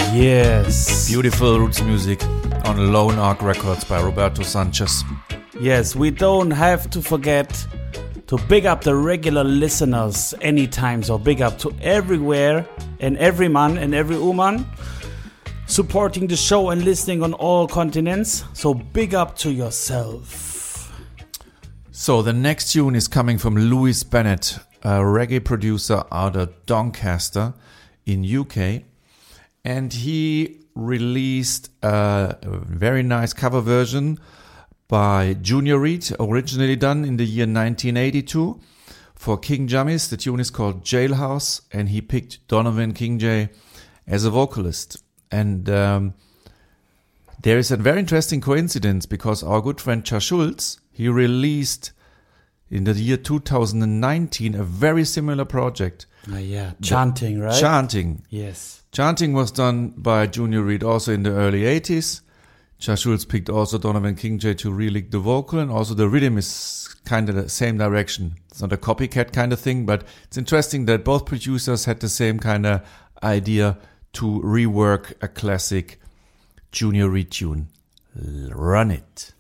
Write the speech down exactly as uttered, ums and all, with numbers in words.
Yes. Beautiful roots music on Lone Ark Records by Roberto Sanchez. Yes, we don't have to forget to big up the regular listeners anytime. So big up to everywhere and every man and every woman supporting the show and listening on all continents. So big up to yourself. So the next tune is coming from Louis Bennett, a reggae producer out of Doncaster in U K. And he released a very nice cover version by Junior Reid, originally done in the year nineteen eighty-two for King Jammys. The tune is called Jailhouse, and he picked Donovan Kingjay as a vocalist. And um, there is a very interesting coincidence, because our good friend Cha Schulz, he released in the year two thousand nineteen a very similar project. Uh, yeah, Chanting, right? Chanting. Yes. Chanting was done by Junior Reid also in the early eighties. Cha Schulz picked also Donovan Kingjay to re-lick the vocal, and also the rhythm is kind of the same direction. It's not a copycat kind of thing, but it's interesting that both producers had the same kind of idea to rework a classic Junior Reid tune. Run it.